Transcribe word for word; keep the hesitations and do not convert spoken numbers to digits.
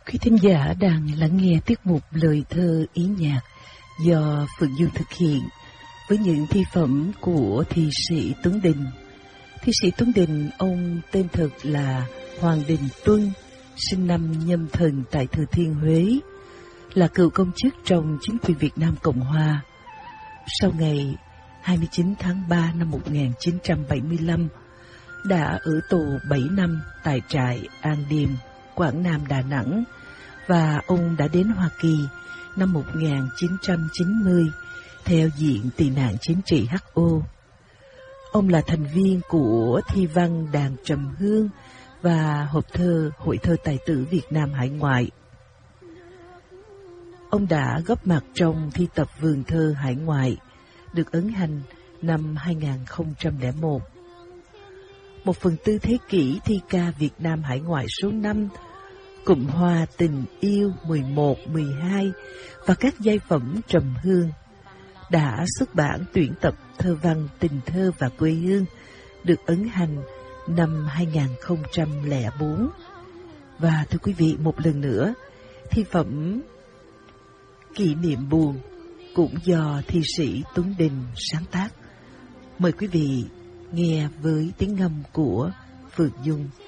Quý thính giả đang lắng nghe tiết mục lời thơ ý nhạc do Phượng Dương thực hiện với những thi phẩm của thi sĩ Tuấn Đình. Thi sĩ Tuấn Đình, ông tên thật là Hoàng Đình Tuân, sinh năm Nhâm Thần tại Thừa Thiên Huế, là cựu công chức trong chính quyền Việt Nam Cộng Hòa. Sau ngày hai mươi chín tháng ba năm một nghìn chín trăm bảy mươi lăm, đã ở tù bảy năm tại trại An Điềm, Quảng Nam, Đà Nẵng, và ông đã đến Hoa Kỳ năm một nghìn chín trăm chín mươi theo diện tị nạn chính trị hát o. Ông là thành viên của thi văn Đàn Trầm Hương và hộp thơ Hội thơ tài tử Việt Nam hải ngoại. Ông đã góp mặt trong thi tập Vườn thơ hải ngoại, được ấn hành năm hai nghìn không trăm lẻ một. Một phần tư thế kỷ thi ca Việt Nam hải ngoại số năm, Cụm Hoa Tình Yêu mười một, mười hai và các giai phẩm Trầm Hương đã xuất bản tuyển tập thơ văn Tình thơ và quê hương, được ấn hành năm hai nghìn không trăm lẻ bốn. Và thưa quý vị, một lần nữa, thi phẩm Kỷ niệm buồn cũng do thi sĩ Tuấn Đình sáng tác. Mời quý vị nghe với tiếng ngâm của Phượng Dung.